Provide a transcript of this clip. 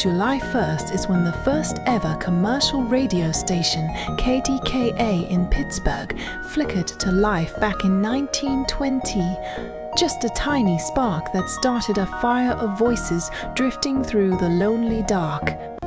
July 1st is when the first ever commercial radio station, KDKA in Pittsburgh, flickered to life back in 1920. Just a tiny spark that started a fire of voices drifting through the lonely dark.